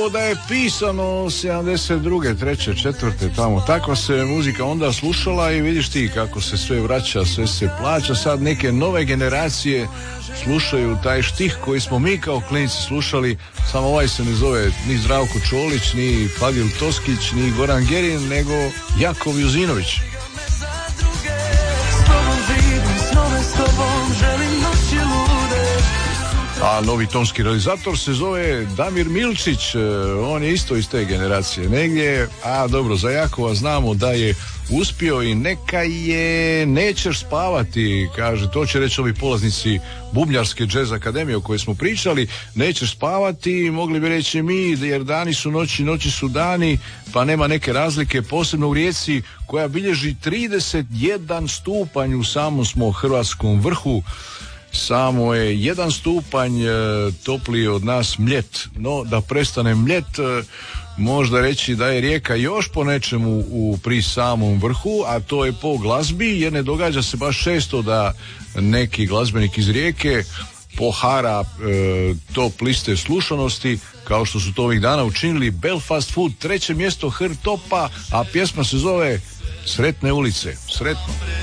kao da je pisano 72. 3. 4. tamo. Takva se muzika onda slušala i vidiš ti kako se sve vraća, sve se plaća. Sad neke nove generacije slušaju taj štih koji smo mi kao klinici slušali, samo ovaj se ne zove ni Zdravko Čolić, ni Fadil Toskić, ni Goran Gerin, nego Jakov Juzinović. A novi tonski realizator se zove Damir Milčić, on je isto iz te generacije negdje, a dobro, za Jakova znamo da je uspio i neka je nećeš spavati, kaže, to će reći ovi polaznici Bubnjarske jazz akademije o kojoj smo pričali, nećeš spavati, mogli bi reći mi, jer dani su noći, noći su dani, pa nema neke razlike, posebno u Rijeci koja bilježi 31 stupanj, u samom smo hrvatskom vrhu. Samo je 1 stupanj topliji od nas Mljet, no da prestane Mljet, možda reći da je Rijeka još po nečemu pri samom vrhu, a to je po glazbi, jer ne događa se baš često da neki glazbenik iz Rijeke pohara top liste slušanosti, kao što su to ovih dana učinili Belfast Food, 3. mjesto HR Topa, a pjesma se zove Sretne ulice. Sretno.